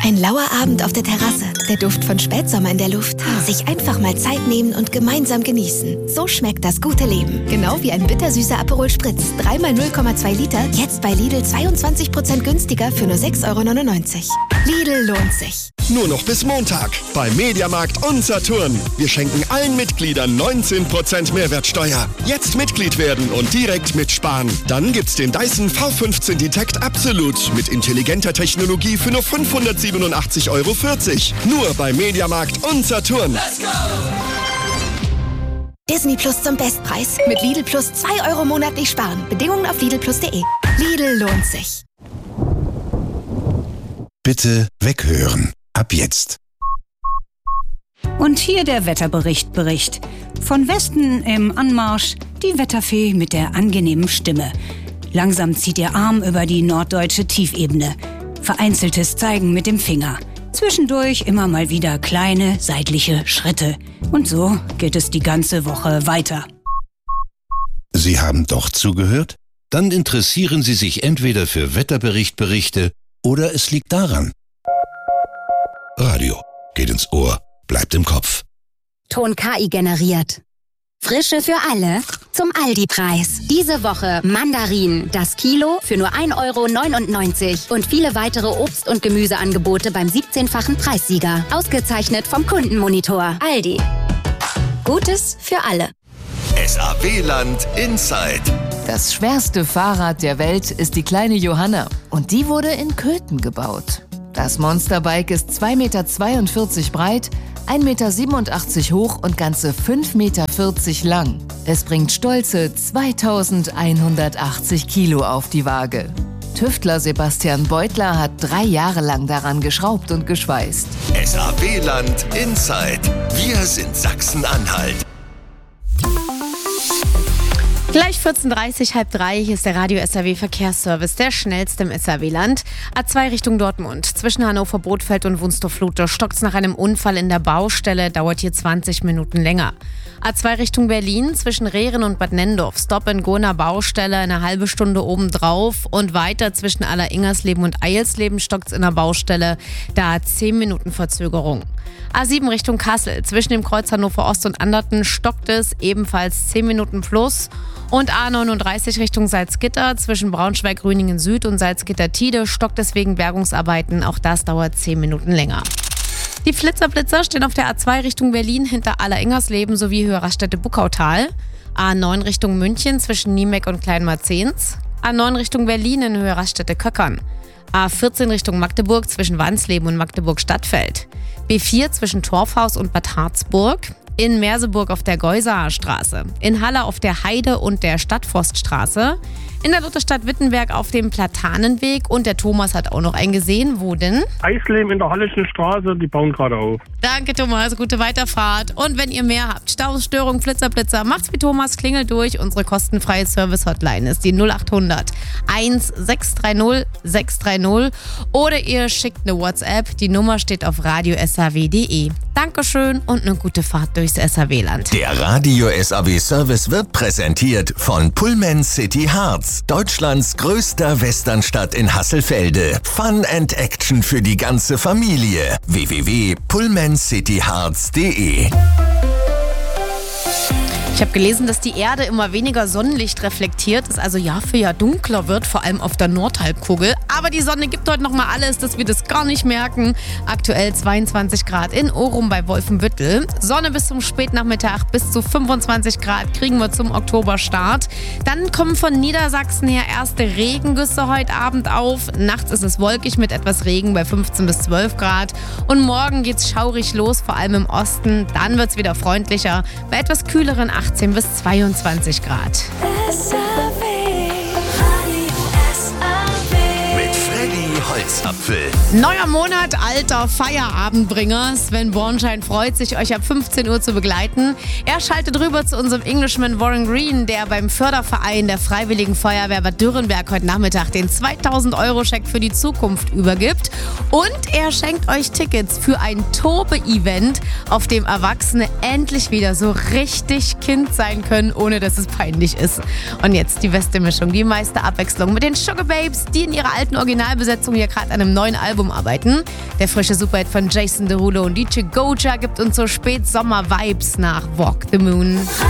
Ein lauer Abend auf der Terrasse, der Duft von Spätsommer in der Luft. Sich einfach mal Zeit nehmen und gemeinsam genießen. So schmeckt das gute Leben. Genau wie ein bittersüßer Aperol Spritz. 3x 0,2 Liter, jetzt bei Lidl 22% günstiger für nur 6,99 €. Lidl lohnt sich. Nur noch bis Montag bei Mediamarkt und Saturn. Wir schenken allen Mitgliedern 19% Mehrwertsteuer. Jetzt Mitglied werden und direkt mitsparen. Dann gibt's den Dyson V15 Detect Absolute mit intelligenter Technologie für nur 587,40 €. Nur bei Mediamarkt und Saturn. Let's go! Disney Plus zum Bestpreis. Mit Lidl Plus 2 € monatlich sparen. Bedingungen auf lidlplus.de. Lidl lohnt sich. Bitte weghören. Ab jetzt. Und hier der Wetterbericht. Von Westen im Anmarsch die Wetterfee mit der angenehmen Stimme. Langsam zieht ihr Arm über die norddeutsche Tiefebene. Vereinzeltes Zeigen mit dem Finger. Zwischendurch immer mal wieder kleine seitliche Schritte. Und so geht es die ganze Woche weiter. Sie haben doch zugehört? Dann interessieren Sie sich entweder für Wetterberichte oder es liegt daran. Radio geht ins Ohr, bleibt im Kopf. Ton KI generiert. Frische für alle zum Aldi-Preis. Diese Woche Mandarinen, das Kilo für nur 1,99 € und viele weitere Obst- und Gemüseangebote beim 17-fachen Preissieger. Ausgezeichnet vom Kundenmonitor. Aldi. Gutes für alle. SAW-Land Inside. Das schwerste Fahrrad der Welt ist die kleine Johanna. Und die wurde in Köthen gebaut. Das Monsterbike ist 2,42 Meter breit, 1,87 Meter hoch und ganze 5,40 Meter lang. Es bringt stolze 2180 Kilo auf die Waage. Tüftler Sebastian Beutler hat 3 Jahre lang daran geschraubt und geschweißt. SAW-Land Inside. Wir sind Sachsen-Anhalt. Gleich 14:30, halb 3, hier ist der Radio SAW Verkehrsservice, der schnellste im SAW-Land. A2 Richtung Dortmund. Zwischen Hannover-Bothfeld und Wunstorf-Lute stockt's nach einem Unfall in der Baustelle, dauert hier 20 Minuten länger. A2 Richtung Berlin, zwischen Rehren und Bad Nendorf. Stop in Goner Baustelle, eine halbe Stunde obendrauf. Und weiter zwischen Aller-Ingersleben und Eilsleben stockt's in der Baustelle, da 10 Minuten Verzögerung. A7 Richtung Kassel, zwischen dem Kreuz Hannover Ost und Anderten stockt es, ebenfalls 10 Minuten plus. Und A39 Richtung Salzgitter, zwischen Braunschweig-Grüningen Süd und Salzgitter-Tide stockt es wegen Bergungsarbeiten, auch das dauert 10 Minuten länger. Die Flitzer stehen auf der A2 Richtung Berlin hinter Aller-Ingersleben sowie Höhe-Raststätte-Buckautal. A9 Richtung München zwischen Niemeck und Kleinmarzens. A9 Richtung Berlin in Höhe Raststätte-Köckern. A14 Richtung Magdeburg zwischen Wansleben und Magdeburg-Stadtfeld. B4 zwischen Torfhaus und Bad Harzburg. In Merseburg auf der Geusaer Straße. In Halle auf der Heide und der Stadtforststraße. In der Lutherstadt Wittenberg auf dem Platanenweg. Und der Thomas hat auch noch einen gesehen. Wo denn? Eisleben in der Halleschen Straße, die bauen gerade auf. Danke Thomas, gute Weiterfahrt. Und wenn ihr mehr habt, Staus, Störung, Blitzer, macht's wie Thomas, klingelt durch. Unsere kostenfreie Service-Hotline ist die 0800 1630 630. Oder ihr schickt eine WhatsApp. Die Nummer steht auf radio-saw.de. Dankeschön und eine gute Fahrt durchs SAW-Land. Der Radio SAW Service wird präsentiert von Pullman City Harz, Deutschlands größter Westernstadt in Hasselfelde. Fun and Action für die ganze Familie. www.pullmancityharz.de. Ich habe gelesen, dass die Erde immer weniger Sonnenlicht reflektiert, es also Jahr für Jahr dunkler wird, vor allem auf der Nordhalbkugel. Aber die Sonne gibt heute noch mal alles, dass wir das gar nicht merken. Aktuell 22 Grad in Orum bei Wolfenbüttel. Sonne bis zum Spätnachmittag, bis zu 25 Grad kriegen wir zum Oktoberstart. Dann kommen von Niedersachsen her erste Regengüsse heute Abend auf. Nachts ist es wolkig mit etwas Regen bei 15 bis 12 Grad. Und morgen geht's schaurig los, vor allem im Osten. Dann wird's wieder freundlicher, bei etwas kühleren 18 bis 22 Grad. Mit Freddy Holzapfel. Neuer Monat, alter Feierabendbringer. Sven Bornschein freut sich, euch ab 15 Uhr zu begleiten. Er schaltet rüber zu unserem Englishman Warren Green, der beim Förderverein der Freiwilligen Feuerwehr Bad Dürrenberg heute Nachmittag den 2000-Euro-Scheck für die Zukunft übergibt. Und er schenkt euch Tickets für ein Tobe-Event, auf dem Erwachsene endlich wieder so richtig Kind sein können, ohne dass es peinlich ist. Und jetzt die beste Mischung, die meiste Abwechslung mit den Sugar Babes, die in ihrer alten Originalbesetzung ja ja gerade an einem neuen Album arbeiten. Der frische Superhit von Jason Derulo und DJ Goja gibt uns so Spätsommer-Vibes nach Walk the Moon.